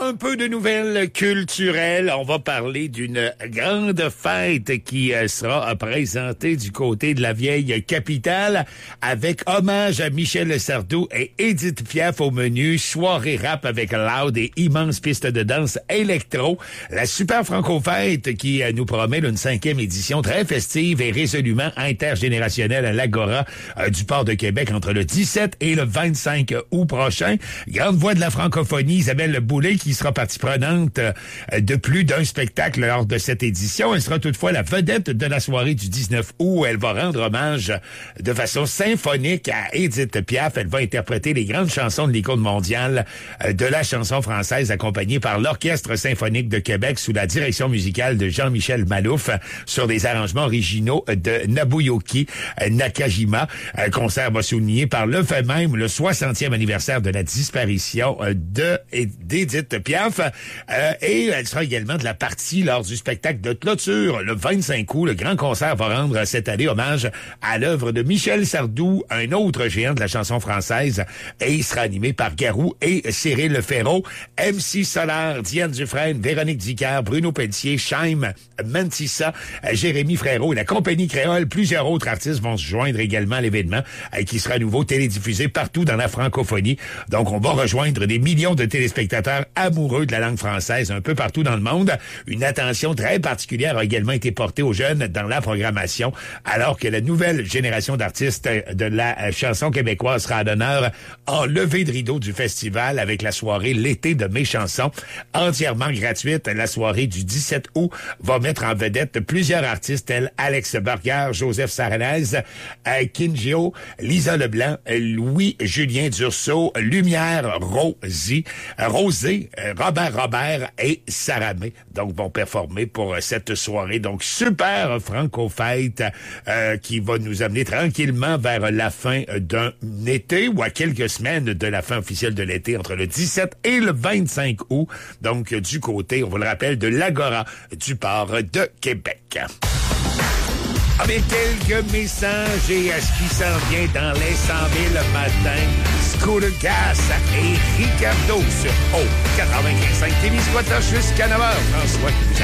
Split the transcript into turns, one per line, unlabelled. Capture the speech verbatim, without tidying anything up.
Un peu de nouvelles culturelles. On va parler d'une grande fête qui sera présentée du côté de la vieille capitale avec hommage à Michel Sardou et Édith Piaf au menu. Soirée rap avec loud et immense piste de danse électro. La super franco-fête qui nous promet une cinquième édition très festive et résolument intergénérationnelle à l'Agora euh, du port de Québec entre le dix-sept et le vingt-cinq août prochain. Grande voix de la francophonie, Isabelle Boulay, qui sera partie prenante euh, de plus d'un spectacle lors de cette édition. Elle sera toutefois la vedette de la soirée du dix-neuf août où elle va rendre hommage de façon symphonique à Édith Piaf. Elle va interpréter les grandes chansons de l'icône mondiale euh, de la chanson française accompagnée par l'Orchestre symphonique de Québec sous la direction musicale de Jean-Michel Malouf sur des arrangements originaux de Nobuyuki Nakajima. Un concert va souligner par le fait même le soixantième anniversaire de la disparition de d'Édith Piaf. Euh, et elle sera également de la partie lors du spectacle de clôture le vingt-cinq août. Le grand concert va rendre cette année hommage à l'œuvre de Michel Sardou, un autre géant de la chanson française, et il sera animé par Garou et Cyril Ferraud. M C Solar, Diane Dufresne, Véronique Dicker, Bruno Pelletier, Chaim, Mantissa, Jérémy Frérot et la compagnie créole. Plusieurs autres artistes vont se joindre également à l'événement euh, qui sera à nouveau télédiffusé partout dans la francophonie. Donc, on va rejoindre des millions de téléspectateurs amoureux de la langue française un peu partout dans le monde. Une attention très particulière a également été portée aux jeunes dans la programmation, alors que la nouvelle génération d'artistes de la chanson québécoise sera à l'honneur en levée de rideau du festival avec la soirée L'été de mes chansons, entièrement gratuite. La soirée du dix-sept août va mettre en vedette plusieurs artistes tels Alex Burger, Joseph Saranez, euh, Kinjo, Lisa Leblanc, Louis-Julien Dursault, Lumière Rosy, euh, Rosé, euh, Robert Robert et Saramé. Donc, vont performer pour euh, cette soirée. Donc, super franco-fête euh, qui va nous amener tranquillement vers la fin d'un été ou à quelques semaines de la fin officielle de l'été entre le dix-sept et le vingt-cinq août. Donc, du côté, on vous le rappelle, de l'Agora du port de Québec. Avec quelques messages et à ce qui s'en vient dans les cent mille matin, Scooter Gas et Ricardo sur O quatre-vingt-quinze cinq Témiscouata jusqu'à neuf heures. François qui vous